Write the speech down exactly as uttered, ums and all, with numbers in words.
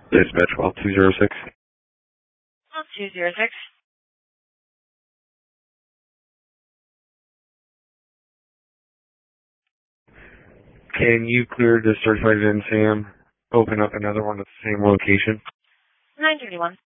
Dispatch twelve two zero six. twelve two zero six. Can you clear the certified N SAM, open up another one at the same location? nine thirty-one.